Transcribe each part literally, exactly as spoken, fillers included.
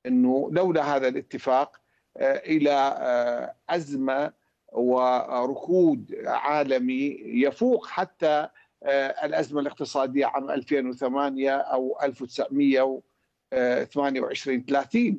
أنه لولا هذا الاتفاق إلى أزمة وركود عالمي يفوق حتى الأزمة الاقتصادية عام ألفين وثمانية أو ألف وتسعمئة وثمانية وعشرين ثلاثين.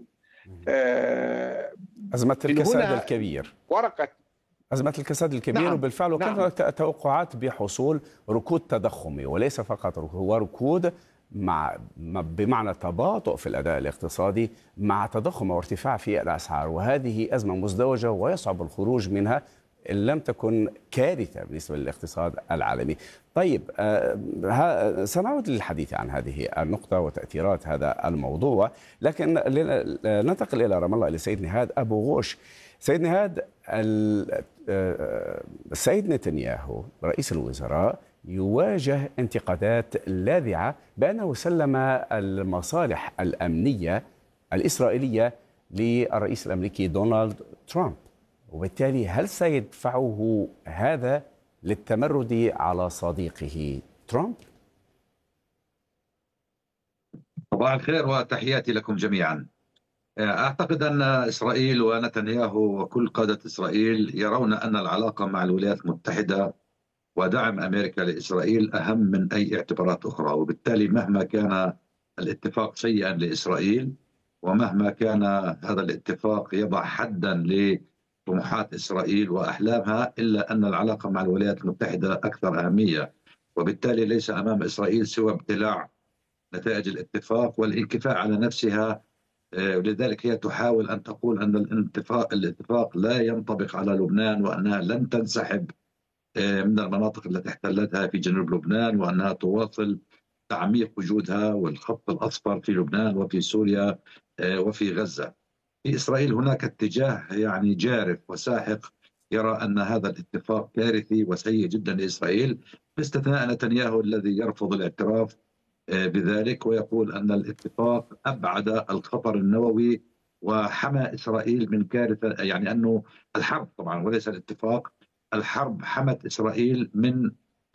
أزمة الكساد الكبير ورقة أزمة الكساد الكبير. نعم. وبالفعل وكانت هناك نعم. توقعات بحصول ركود تضخمي، وليس فقط ركود، هو ركود مع بمعنى تباطؤ في الأداء الاقتصادي مع تضخم وارتفاع في الأسعار، وهذه أزمة مزدوجة ويصعب الخروج منها إن لم تكن كارثة بالنسبة للاقتصاد العالمي. طيب آه سنعود للحديث عن هذه النقطة وتأثيرات هذا الموضوع، لكن ننتقل إلى رام الله، إلى سيد نهاد أبو غوش. سيد نهاد، السيد نتنياهو رئيس الوزراء يواجه انتقادات لاذعة بأنه سلم المصالح الأمنية الإسرائيلية للرئيس الأمريكي دونالد ترامب، وبالتالي هل سيدفعه هذا للتمرد على صديقه ترامب؟ صباح الخير وتحياتي لكم جميعا. أعتقد أن إسرائيل ونتنياهو وكل قادة إسرائيل يرون أن العلاقة مع الولايات المتحدة ودعم أمريكا لإسرائيل أهم من أي اعتبارات أخرى، وبالتالي مهما كان الاتفاق سيئا لإسرائيل ومهما كان هذا الاتفاق يضع حدا لطموحات إسرائيل وأحلامها، إلا أن العلاقة مع الولايات المتحدة أكثر أهمية، وبالتالي ليس أمام إسرائيل سوى ابتلاع نتائج الاتفاق والانكفاء على نفسها. ولذلك هي تحاول أن تقول أن الاتفاق الاتفاق لا ينطبق على لبنان، وأنها لن تنسحب من المناطق التي احتلتها في جنوب لبنان، وأنها تواصل تعميق وجودها والخط الأصفر في لبنان وفي سوريا وفي غزة. في إسرائيل هناك اتجاه يعني جارف وساحق يرى أن هذا الاتفاق كارثي وسيء جدا لإسرائيل، باستثناء نتنياهو الذي يرفض الاعتراف بذلك ويقول أن الاتفاق أبعد الخطر النووي وحمى إسرائيل من كارثة، يعني أنه الحرب طبعا وليس الاتفاق، الحرب حمت إسرائيل من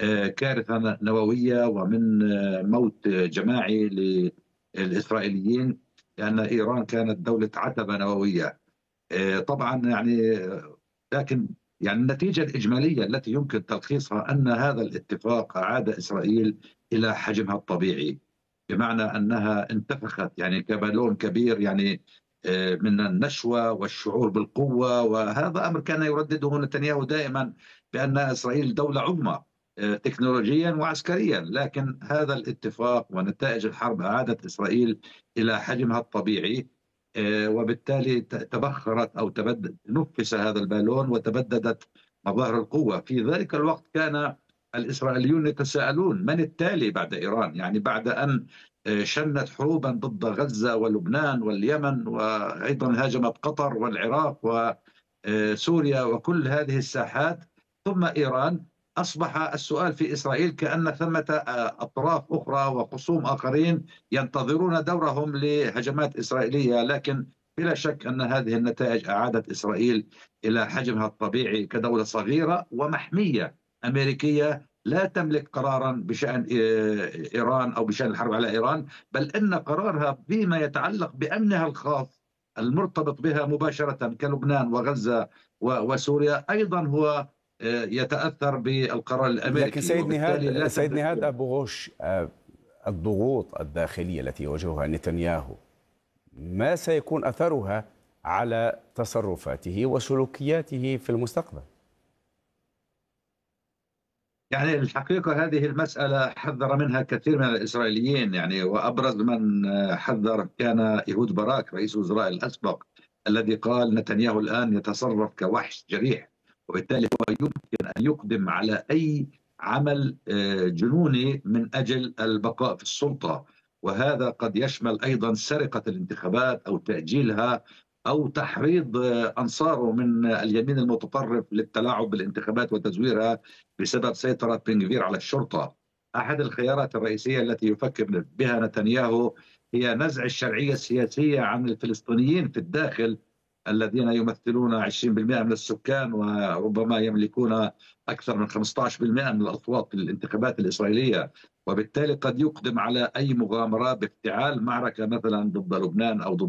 كارثة نووية ومن موت جماعي للإسرائيليين، لأن إيران كانت دولة عتبة نووية طبعا. يعني لكن يعني النتيجة الإجمالية التي يمكن تلخيصها أن هذا الاتفاق أعاد إسرائيل إلى حجمها الطبيعي، بمعنى أنها انتفخت يعني كبالون كبير، يعني من النشوة والشعور بالقوة، وهذا أمر كان يردده نتنياهو دائما بأن إسرائيل دولة عظمى تكنولوجيا وعسكريا، لكن هذا الاتفاق ونتائج الحرب أعادت إسرائيل إلى حجمها الطبيعي، وبالتالي تبخرت أو تبدد نفس هذا البالون وتبددت مظاهر القوة. في ذلك الوقت كان الإسرائيليون يتساءلون من التالي بعد إيران، يعني بعد أن شنت حروبا ضد غزة ولبنان واليمن، وأيضا هاجمت قطر والعراق وسوريا وكل هذه الساحات، ثم إيران، أصبح السؤال في إسرائيل كأن ثمة أطراف أخرى وخصوم آخرين ينتظرون دورهم لهجمات إسرائيلية. لكن بلا شك أن هذه النتائج أعادت إسرائيل إلى حجمها الطبيعي كدولة صغيرة ومحمية أمريكية لا تملك قرارا بشأن إيران أو بشأن الحرب على إيران، بل إن قرارها فيما يتعلق بأمنها الخاص المرتبط بها مباشرة كلبنان وغزة وسوريا أيضا هو يتأثر بالقرار الأمريكي. لكن سيد نهاد سيد نهاد أبو غوش، الضغوط الداخلية التي يواجهها نتنياهو ما سيكون أثرها على تصرفاته وسلوكياته في المستقبل؟ يعني الحقيقة هذه المسألة حذر منها كثير من الإسرائيليين، يعني وأبرز من حذر كان إيهود باراك رئيس الوزراء الأسبق، الذي قال نتنياهو الآن يتصرف كوحش جريح، وبالتالي هو يمكن أن يقدم على أي عمل جنوني من أجل البقاء في السلطة، وهذا قد يشمل أيضا سرقة الانتخابات أو تأجيلها أو تحريض أنصاره من اليمين المتطرف للتلاعب بالانتخابات وتزويرها بسبب سيطرة بن غفير على الشرطة. أحد الخيارات الرئيسية التي يفكر بها نتنياهو هي نزع الشرعية السياسية عن الفلسطينيين في الداخل الذين يمثلون عشرين بالمئة من السكان وربما يملكون أكثر من خمسة عشر بالمئة من الأصوات في الانتخابات الإسرائيلية، وبالتالي قد يقدم على أي مغامرة بافتعال معركة مثلا ضد لبنان أو ضد